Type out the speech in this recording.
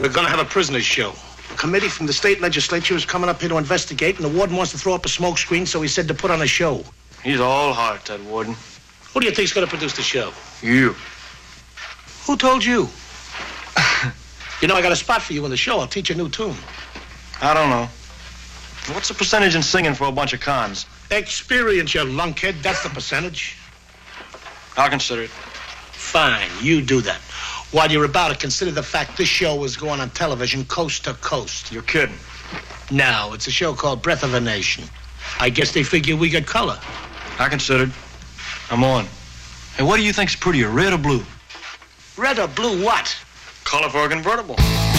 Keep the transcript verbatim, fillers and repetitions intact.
We're gonna have a prisoner's show. A committee from the state legislature is coming up here to investigate, and the warden wants to throw up a smoke screen, so he said to put on a show. He's all heart, that warden. Who do you think's gonna produce the show? You. Who told you? You know, I got a spot for you in the show. I'll teach you a new tune. I don't know. What's the percentage in singing for a bunch of cons? Experience, you lunkhead. That's the percentage. I'll consider it. Fine, you do that. While you're about it, consider the fact this show is going on television coast to coast. You're kidding. No, it's a show called Breath of a Nation. I guess they figure we got color. I considered. I'm on. Hey, what do you think's prettier, red or blue? Red or blue what? Color for a convertible.